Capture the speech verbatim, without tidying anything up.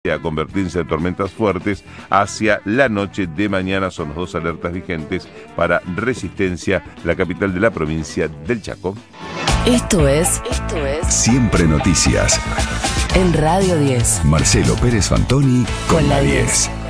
a convertirse en tormentas fuertes hacia la noche de mañana. Son los dos alertas vigentes para Resistencia, la capital de la provincia del Chaco. Esto es, esto es Siempre Noticias. En Radio diez. Marcelo Pérez Fantoni con, con la diez.